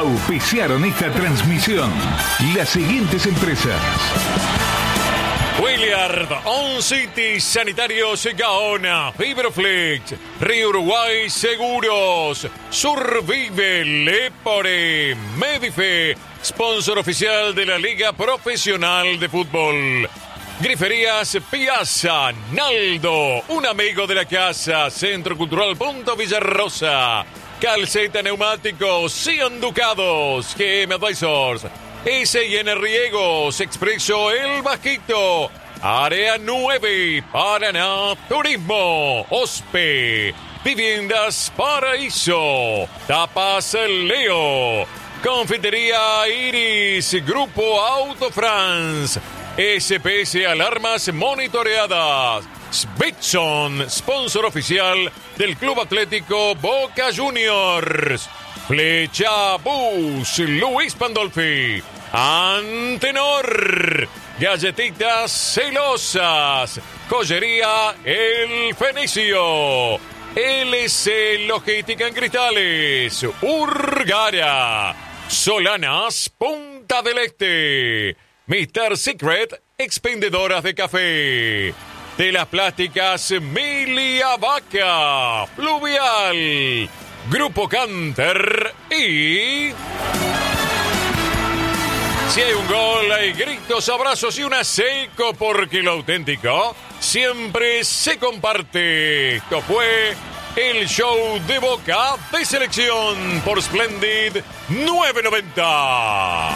auspiciaron esta transmisión las siguientes empresas: Williard, On City, Sanitarios Gaona, Fibroflex, Río Uruguay Seguros, Survive, Lepore, Medife, sponsor oficial de la Liga Profesional de Fútbol. Griferías Piazza, Naldo, un amigo de la casa, Centro Cultural Punto Villarrosa, Calceta Neumáticos, Cian Ducados, GM Advisors, S&N Riegos, Expreso El Bajito, Área 9, Paraná Turismo, Ospe, Viviendas Paraíso, Tapas Leo, Confitería Iris, Grupo Auto France, SPS Alarmas Monitoreadas, Svetson, sponsor oficial del Club Atlético Boca Juniors, Flecha Bus, Luis Pandolfi, Antenor, Galletitas Celosas, Joyería El Fenicio, LC Logística en Cristales, Urgara, Solanas Punta del Este, Mr. Secret, expendedoras de café, de las plásticas Milia Vaca, Fluvial, Grupo Canter y... Si hay un gol, hay gritos, abrazos y una seco, porque lo auténtico siempre se comparte. Esto fue el show de Boca de Selección por Splendid 990.